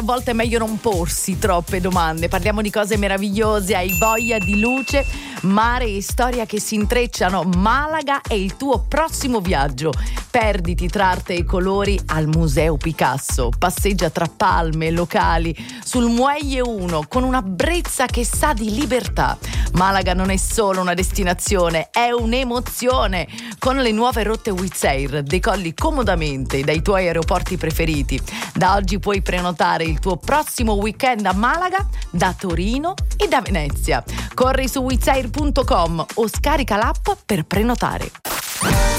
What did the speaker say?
a volte è meglio non porsi troppe domande. Parliamo di cose meravigliose, hai voglia di luce, mare e storia che si intrecciano. Malaga è il tuo prossimo viaggio. Perditi tra arte e colori al Museo Picasso. Passeggia tra palme e locali sul Muelle 1 con una brezza che sa di libertà. Malaga non è solo una destinazione, è un'emozione. Con le nuove rotte Wizz Air decolli comodamente dai tuoi aeroporti preferiti. Da oggi puoi prenotare il tuo prossimo weekend a Malaga, da Torino e da Venezia. Corri su wizzair.com o scarica l'app per prenotare.